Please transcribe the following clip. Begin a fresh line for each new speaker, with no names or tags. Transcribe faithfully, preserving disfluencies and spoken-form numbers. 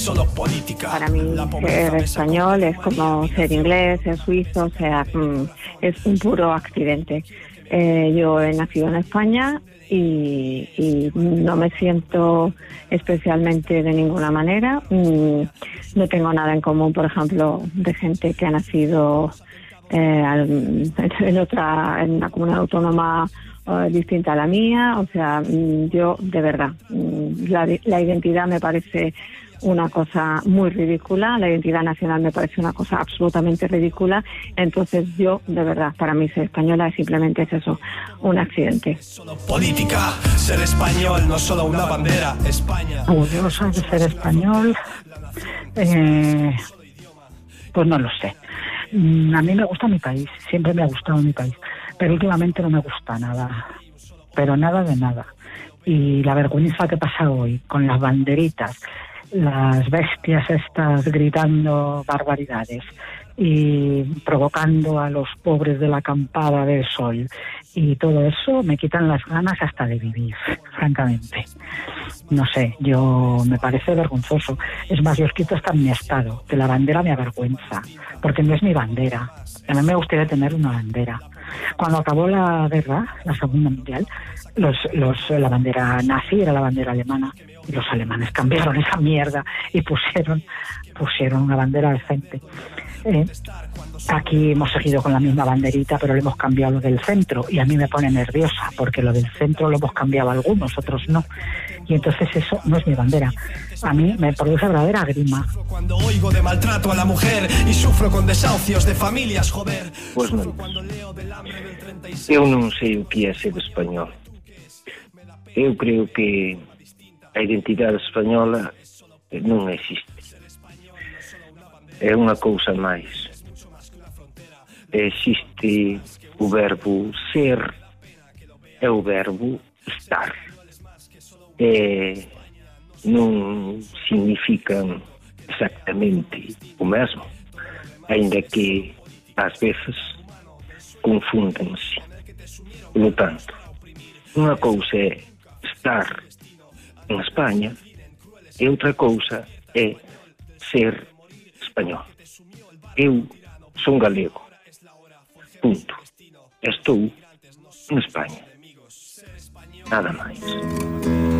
Para mí ser español es como ser inglés, ser suizo, o sea, es un puro accidente. Eh, yo he nacido en España y, y no me siento especialmente de ninguna manera. No tengo nada en común, por ejemplo, de gente que ha nacido eh, en otra, en una comunidad autónoma eh, distinta a la mía. O sea, yo de verdad, la, la identidad me parece una cosa muy ridícula, la identidad nacional me parece una cosa absolutamente ridícula. Entonces yo, de verdad, para mí ser española es simplemente es eso, un accidente.
Solo política, ser español, no solo una bandera, España.
Orgullosa de ser español, eh, pues no lo sé. A mí me gusta mi país, siempre me ha gustado mi país, pero últimamente no me gusta nada, pero nada de nada. Y la vergüenza que pasa hoy con las banderitas, las bestias estas gritando barbaridades y provocando a los pobres de la acampada del sol y todo eso, me quitan las ganas hasta de vivir, francamente. No sé, yo me parece vergonzoso. Es más, yo os quito hasta mi estado, que la bandera me avergüenza, porque no es mi bandera. A mí me gustaría tener una bandera. Cuando acabó la guerra, la Segunda Mundial, los, los, la bandera nazi era la bandera alemana. Y los alemanes cambiaron esa mierda y pusieron pusieron una bandera decente. Eh, aquí hemos seguido con la misma banderita, pero le hemos cambiado lo del centro y a mí me pone nerviosa porque lo del centro lo hemos cambiado algunos, otros no. Y entonces eso no es mi bandera. A mí me produce verdadera grima.
Cuando oigo de maltrato a la mujer y sufro con desahucios de familias, joder.
Pues non. Eu non sei o que é ser español. Eu creo que a identidade española non existe. É unha cousa máis. Existe o verbo ser e o verbo estar. E non significan exactamente o mesmo, aínda que ás veces confúndense. Por lo tanto, unha cousa é estar en España e outra cousa é ser español. Eu son galego, punto. Estou en España, nada máis.